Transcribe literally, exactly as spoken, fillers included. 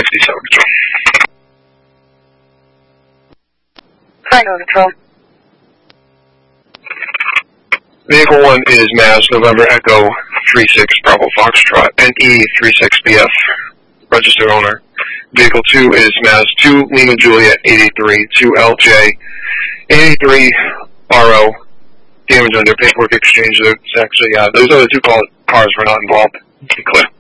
fifty-seven Control. Final Control. Vehicle one is Maz November Echo three six Bravo Foxtrot N E three six B F, registered owner. Vehicle two is Maz two Lima Juliet eighty-three two L J eighty-three R O, damage under paperwork exchange. It's actually, uh, those other two cars were not involved. Clear.